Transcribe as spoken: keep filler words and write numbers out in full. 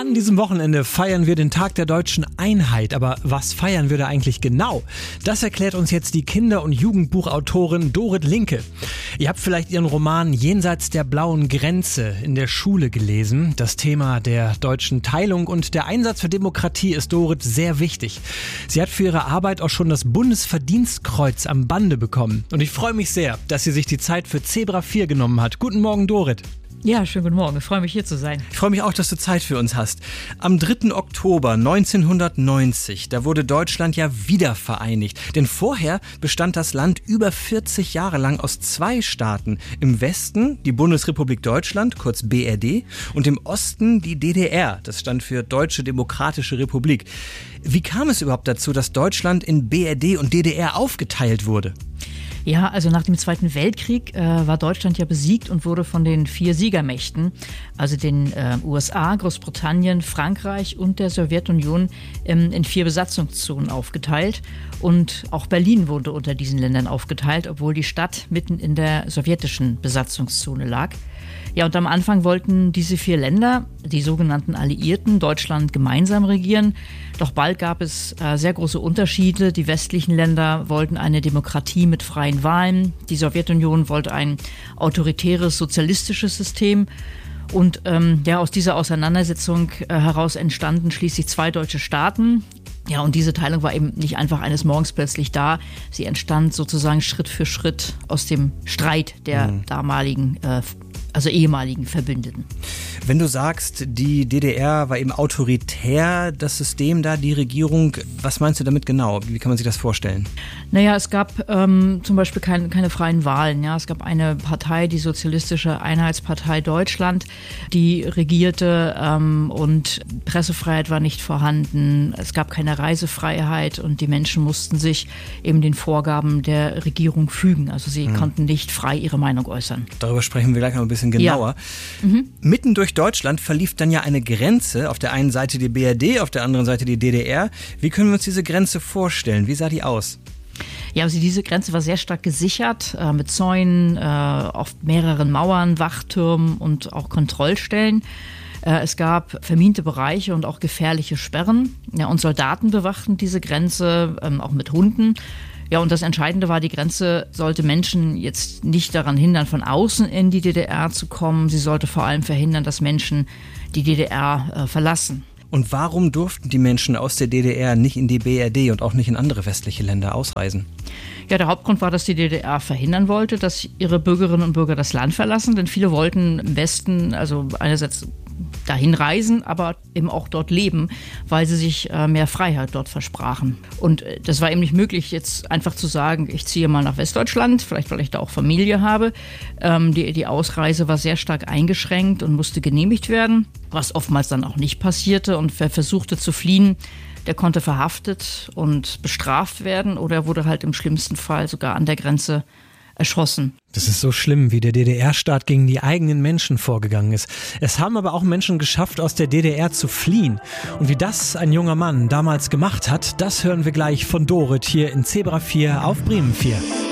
An diesem Wochenende feiern wir den Tag der deutschen Einheit. Aber was feiern wir da eigentlich genau? Das erklärt uns jetzt die Kinder- und Jugendbuchautorin Dorit Linke. Ihr habt vielleicht ihren Roman Jenseits der blauen Grenze in der Schule gelesen. Das Thema der deutschen Teilung und der Einsatz für Demokratie ist Dorit sehr wichtig. Sie hat für ihre Arbeit auch schon das Bundesverdienstkreuz am Bande bekommen. Und ich freue mich sehr, dass sie sich die Zeit für Zebra vier genommen hat. Guten Morgen, Dorit. Ja, schönen guten Morgen. Ich freue mich, hier zu sein. Ich freue mich auch, dass du Zeit für uns hast. Am dritten Oktober neunzehnhundertneunzig, da wurde Deutschland ja wieder vereinigt. Denn vorher bestand das Land über vierzig Jahre lang aus zwei Staaten. Im Westen die Bundesrepublik Deutschland, kurz B R D, und im Osten die D D R. Das stand für Deutsche Demokratische Republik. Wie kam es überhaupt dazu, dass Deutschland in B R D und D D R aufgeteilt wurde? Ja, also nach dem Zweiten Weltkrieg äh, war Deutschland ja besiegt und wurde von den vier Siegermächten, also den äh, U S A, Großbritannien, Frankreich und der Sowjetunion ähm, in vier Besatzungszonen aufgeteilt. Und auch Berlin wurde unter diesen Ländern aufgeteilt, obwohl die Stadt mitten in der sowjetischen Besatzungszone lag. Ja, und am Anfang wollten diese vier Länder, die sogenannten Alliierten, Deutschland gemeinsam regieren. Doch bald gab es äh, sehr große Unterschiede. Die westlichen Länder wollten eine Demokratie mit freien Wahlen. Die Sowjetunion wollte ein autoritäres, sozialistisches System. Und ähm, ja, aus dieser Auseinandersetzung äh, heraus entstanden schließlich zwei deutsche Staaten. Ja, und diese Teilung war eben nicht einfach eines Morgens plötzlich da. Sie entstand sozusagen Schritt für Schritt aus dem Streit der mhm. damaligen äh, also ehemaligen Verbündeten. Wenn du sagst, die D D R war eben autoritär, das System da, die Regierung, was meinst du damit genau? Wie kann man sich das vorstellen? Naja, es gab ähm, zum Beispiel kein, keine freien Wahlen. Ja? Es gab eine Partei, die Sozialistische Einheitspartei Deutschland, die regierte ähm, und Pressefreiheit war nicht vorhanden. Es gab keine Reisefreiheit und die Menschen mussten sich eben den Vorgaben der Regierung fügen. Also sie hm. konnten nicht frei ihre Meinung äußern. Darüber sprechen wir gleich noch ein bisschen genauer. Ja. Mhm. Mitten durch Deutschland verlief dann ja eine Grenze. Auf der einen Seite die B R D, auf der anderen Seite die D D R. Wie können wir uns diese Grenze vorstellen? Wie sah die aus? Ja, also diese Grenze war sehr stark gesichert, äh, mit Zäunen, äh, auf mehreren Mauern, Wachtürmen und auch Kontrollstellen. Äh, es gab verminte Bereiche und auch gefährliche Sperren. Ja, und Soldaten bewachten diese Grenze, ähm, auch mit Hunden. Ja, und das Entscheidende war, die Grenze sollte Menschen jetzt nicht daran hindern, von außen in die D D R zu kommen. Sie sollte vor allem verhindern, dass Menschen die D D R äh, verlassen. Und warum durften die Menschen aus der D D R nicht in die B R D und auch nicht in andere westliche Länder ausreisen? Ja, der Hauptgrund war, dass die D D R verhindern wollte, dass ihre Bürgerinnen und Bürger das Land verlassen. Denn viele wollten im Westen, also einerseits dahin reisen, aber eben auch dort leben, weil sie sich äh, mehr Freiheit dort versprachen. Und äh, das war eben nicht möglich, jetzt einfach zu sagen, ich ziehe mal nach Westdeutschland, vielleicht weil ich da auch Familie habe. Ähm, die, die Ausreise war sehr stark eingeschränkt und musste genehmigt werden, was oftmals dann auch nicht passierte. Und wer versuchte zu fliehen, der konnte verhaftet und bestraft werden oder wurde halt im schlimmsten Fall sogar an der Grenze erschossen. Das ist so schlimm, wie der D D R-Staat gegen die eigenen Menschen vorgegangen ist. Es haben aber auch Menschen geschafft, aus der D D R zu fliehen. Und wie das ein junger Mann damals gemacht hat, das hören wir gleich von Dorit hier in Zebra vier auf Bremen vier.